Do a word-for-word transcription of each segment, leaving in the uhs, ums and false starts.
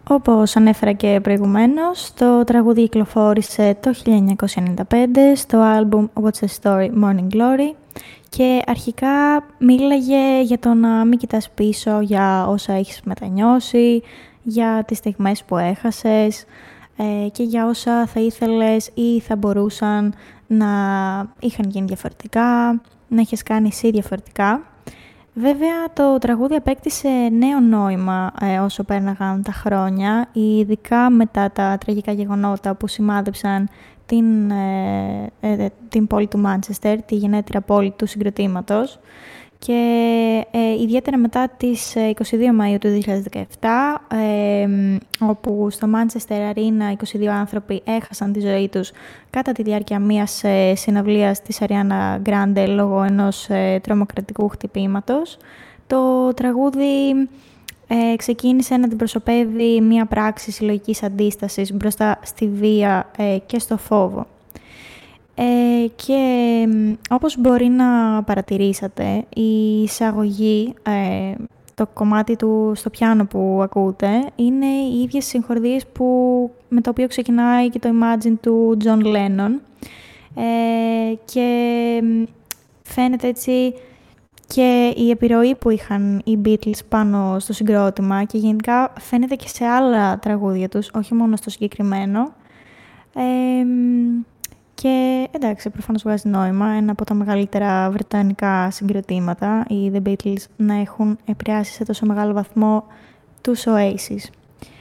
Όπως ανέφερα και προηγουμένως, το τραγούδι κυκλοφόρησε το χίλια εννιακόσια ενενήντα πέντε στο άλμπουμ What's the Story Morning Glory και αρχικά μίλαγε για το να μην κοιτάς πίσω για όσα έχεις μετανιώσει, για τις στιγμές που έχασες ε, και για όσα θα ήθελες ή θα μπορούσαν να είχαν γίνει διαφορετικά, να έχεις κάνει εσύ διαφορετικά. Βέβαια, το τραγούδι απέκτησε νέο νόημα ε, όσο πέρναγαν τα χρόνια, ειδικά μετά τα τραγικά γεγονότα που σημάδεψαν την, ε, ε, την πόλη του Μάντσεστερ, τη γενέτειρα πόλη του συγκροτήματος. Και ε, ιδιαίτερα μετά τις είκοσι δύο Μαΐου του δύο χιλιάδες δεκαεπτά, ε, όπου στο Manchester Arena είκοσι δύο άνθρωποι έχασαν τη ζωή τους κατά τη διάρκεια μιας ε, συναυλίας της Ariana Grande λόγω ενός ε, τρομοκρατικού χτυπήματος, το τραγούδι ε, ξεκίνησε να αντιπροσωπεύει μια πράξη συλλογικής αντίστασης μπροστά στη βία ε, και στο φόβο. Ε, και όπως μπορεί να παρατηρήσατε, η εισαγωγή, ε, το κομμάτι του στο πιάνο που ακούτε, είναι οι ίδιες συγχορδίες που, με το οποίο ξεκινάει και το Imagine του John Lennon. Ε, και φαίνεται έτσι και η επιρροή που είχαν οι Beatles πάνω στο συγκρότημα και γενικά φαίνεται και σε άλλα τραγούδια τους, όχι μόνο στο συγκεκριμένο. Ε, Και εντάξει, προφανώς βγάζει νόημα ένα από τα μεγαλύτερα βρετανικά συγκροτήματα, οι The Beatles, να έχουν επηρεάσει σε τόσο μεγάλο βαθμό τους Oasis.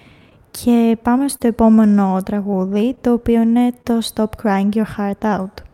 Και πάμε στο επόμενο τραγούδι, το οποίο είναι το Stop Crying Your Heart Out.